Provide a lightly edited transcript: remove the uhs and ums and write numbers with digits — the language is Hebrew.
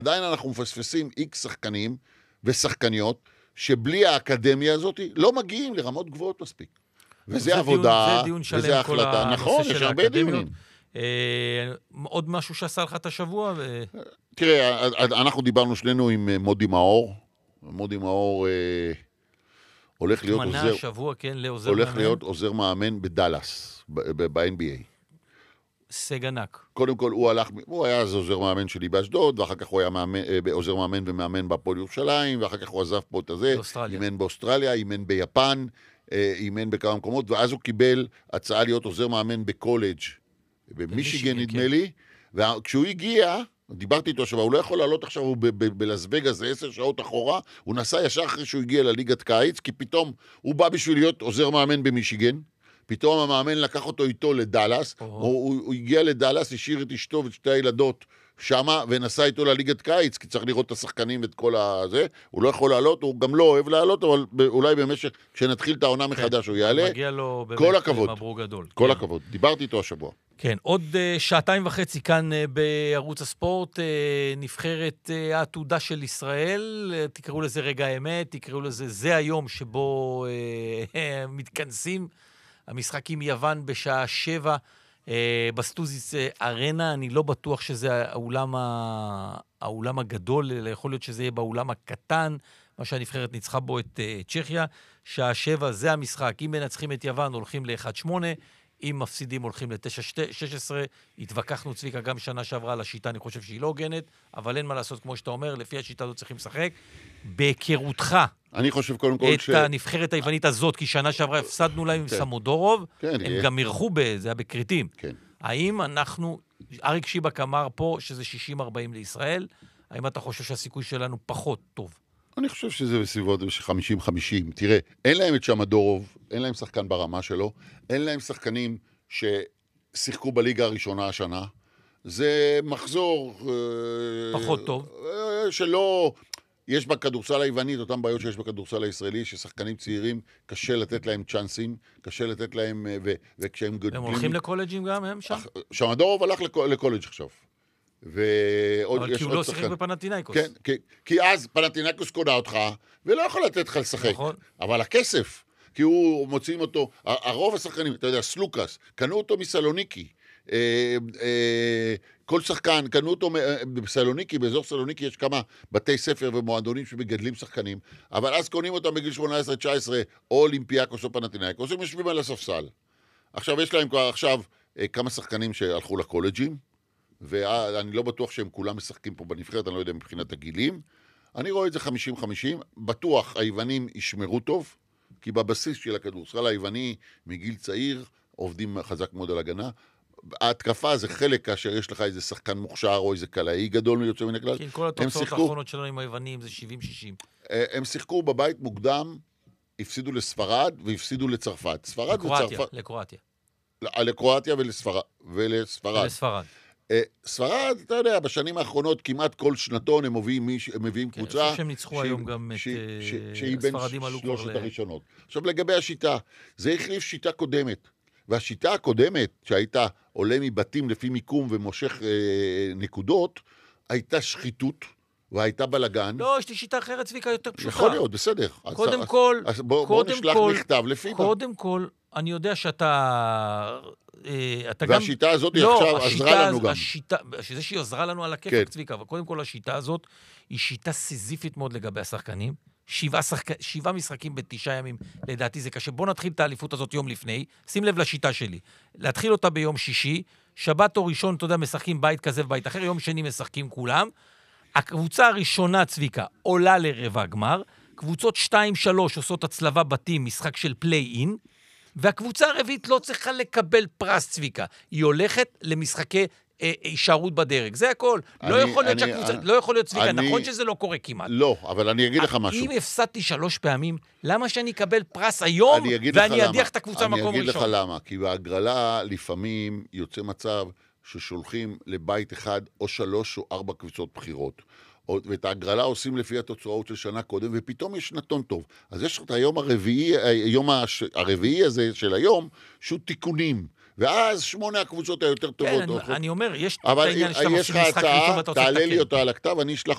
עדיין אנחנו מפספסים איקס שחקנים ושחקניות, שבלי האקדמיה הזאת לא מגיעים לרמות גבוהות מספיק. וזה עבודה, וזה החלטה. נכון, יש הרבה דיונים. עוד משהו שעשה לך את השבוע? תראה, אנחנו דיברנו שנינו עם מודי מאור. מודי מאור הולך להיות עוזר... השבוע, כן, לעוזר הולך מאמן. להיות עוזר מאמן בדלס, ב-NBA. הישג ענק. קודם כל, הוא היה אז עוזר מאמן שלי באשדוד, ואחר כך הוא היה עוזר מאמן ומאמן בהפועל ירושלים, ואחר כך הוא עזב פה את הזה, אימן באוסטרליה, אימן ביפן, אימן בכמה מקומות, ואז הוא קיבל הצעה להיות עוזר מאמן בקולג' במישיגן נדמה לי, וכשהוא הגיע, דיברתי איתו עכשיו, הוא לא יכול לעלות עכשיו, הוא בלס וגאס, זה 10 שעות אחורה, הוא נסע ישר אחרי שהוא הגיע לליגת קיץ, כי פתאום הוא בא בשביל להיות עוזר מאמן במישיגן, פתאום המאמן לקח אותו איתו לדלס, הוא הגיע לדלס, השאיר את אשתו ואת שתי הילדות שמה, ונסע איתו לליגת קיץ, כי צריך לראות את השחקנים ואת כל הזה, הוא לא יכול לעלות, הוא גם לא אוהב לעלות, אבל אולי במשך, כשנתחיל את העונה מחדש הוא יעלה, מגיע לו כל הכבוד, מברוק גדול. כל הכבוד, דיברתי איתו השבוע. כן, עוד 2.5 כאן בערוץ הספורט, נבחרת העתודה של ישראל, תקראו לזה רגע האמת, תקראו לזה זה היום שבו מתכנסים, המשחק עם יוון בשעה 7 בסטוזיס ארנה, אני לא בטוח שזה האולם הגדול, אלא יכול להיות שזה יהיה באולם הקטן, מה שהנבחרת ניצחה בו את צ'כיה, שעה 7 זה המשחק, אם מנצחים את יוון הולכים ל-1-8, אם מפסידים הולכים ל-9-16, התווכחנו צביקה גם שנה שעברה על השיטה, אני חושב שהיא לא הוגנת, אבל אין מה לעשות כמו שאתה אומר, לפי השיטה הזאת צריכים לשחק. בהיכרותך, אני חושב קודם כל את הנבחרת היוונית הזאת, כי שנה שעברה הפסדנו להם עם סמודורוב, הם גם ירחו זה היה בקריטים. האם אנחנו, אריק שיבק אמר פה שזה 60-40 לישראל, האם אתה חושב שהסיכוי שלנו פחות טוב? אני חושב שזה בסביבות 50-50. תראה, אין להם את שמדורוב, אין להם שחקן ברמה שלו, אין להם שחקנים ששיחקו בליגה הראשונה השנה. זה מחזור... פחות טוב. שלא... יש בכדורסל היוונית אותם בעיות שיש בכדורסל הישראלי, ששחקנים צעירים קשה לתת להם צ'אנסים, קשה לתת להם... וכשהם גדלים... הם הולכים לקולג'ים גם, הם שם? שמדורוב הלך לקולג' עכשיו. אבל כי הוא לא שיחק בפנתינייקוס. כן, כי אז פנתינייקוס קונה אותך, ולא יכול לתת לך לשחק. נכון. אבל הכסף, כי הוא מוצאים אותו, הרוב השחקנים, אתה יודע, סלוקס, קנו אותו מסלוניקי. כל שחקן, קנו אותו בסלוניקי, באזור סלוניקי יש כמה בתי ספר ומועדונים שמגדלים שחקנים, אבל אז קונים אותם בגיל 18-19, או אולימפיאקוס או פנתינייקוס, הם יושבים על הספסל. עכשיו יש להם כבר עכשיו כמה שחקנים שהלכו לקולג'ים, ואני לא בטוח שהם כולם משחקים פה בנבחרת, אני לא יודע מבחינת הגילים. אני רואה את זה 50-50, בטוח היוונים ישמרו טוב, כי בבסיס של הכדורסל היווני מגיל צעיר עובדים חזק מאוד על הגנה. ההתקפה זה חלק כאשר יש לך איזה שחקן מוכשר או איזה קלעי גדול מיוצא מן הכלל. כן, כל התוצאות האחרונות שלנו עם היוונים זה 70-60. הם שיחקו בבית מוקדם, הפסידו לספרד והפסידו לצרפת. ספרד וצרפת. לקרואטיה ולספרד. ספרד, אתה יודע, בשנים האחרונות כמעט כל שנתון הם מביאים קבוצה. אני חושב שהם ניצחו היום גם את הספרדים עלו כבר שלושת הראשונות. עכשיו לגבי השיטה, זה החליף שיטה קודמת. והשיטה הקודמת, שהייתה עולה מבתים לפי מיקום ומושך נקודות, הייתה שחיתות והייתה בלגן. לא, יש לי שיטה אחרת צביקה יותר פשוטה. יכול להיות, בסדר. קודם כל, בוא נשלח מכתב לפיבה. קודם כל, אני יודע שאתה והשיטה הזאת עכשיו עזרה לנו גם. שזה שהיא עזרה לנו על הכיפק, צביקה, אבל קודם כל השיטה הזאת היא שיטה סיזיפית מאוד לגבי השחקנים. 7 משחקים ב9 ימים, לדעתי זה קשה. בוא נתחיל את האליפות הזאת יום לפני, שים לב לשיטה שלי. להתחיל אותה ביום שישי, שבת או ראשון, אתה יודע, משחקים בית כזה ובית אחר, יום שני משחקים כולם. הקבוצה הראשונה, צביקה, עולה לרבע גמר, קבוצות 2-3 עושות הצלבה בתים, משחק של פליי-אין, והקבוצה הרביעית לא צריכה לקבל פרס, צביקה. היא הולכת למשחקי הישארות בדרג. זה הכל. לא יכול להיות שהקבוצה, לא יכול להיות צביקה. נכון שזה לא קורה כמעט. לא, אבל אני אגיד לך משהו. אם הפסדתי 3 פעמים, למה שאני אקבל פרס היום, ואני אדיח את הקבוצה במקום ראשון? אני אגיד לך למה. כי בהגרלה לפעמים יוצא מצב ששולחים לבית אחד או 3 או 4 קבוצות בחירות. ואת ההגרלה עושים לפי התוצאות של שנה קודם, ופתאום יש נתון טוב. אז יש את היום הרביעי הזה של היום, שהוא תיקונים. ואז 8 הקבוצות היותר טובות. כן, אני אומר, יש אבל יש לך הצעה, תעלה לי אותה על הכתב, אני אשלח